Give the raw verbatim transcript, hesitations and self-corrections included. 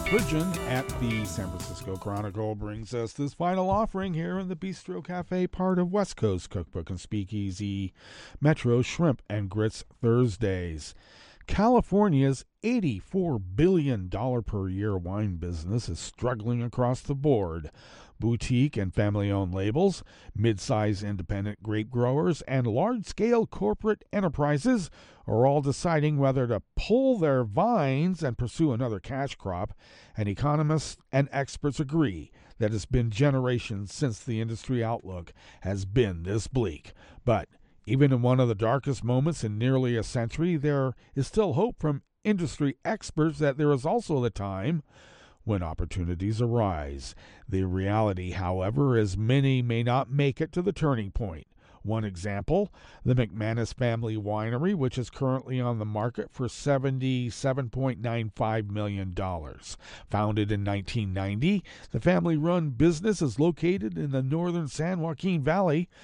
Spridgeon at the San Francisco Chronicle brings us this final offering here in the Bistro Cafe, part of West Coast Cookbook and Speakeasy Metro Shrimp and Grits Thursdays. California's eighty-four billion dollars per year wine business is struggling across the board. Boutique and family-owned labels, mid-size independent grape growers, and large-scale corporate enterprises are all deciding whether to pull their vines and pursue another cash crop, and economists and experts agree that it's been generations since the industry outlook has been this bleak. But even in one of the darkest moments in nearly a century, there is still hope from industry experts that there is also the time when opportunities arise. The reality, however, is many may not make it to the turning point. One example, the McManus Family Winery, which is currently on the market for seventy-seven point nine five million dollars. Founded in nineteen ninety, the family-run business is located in the northern San Joaquin Valley,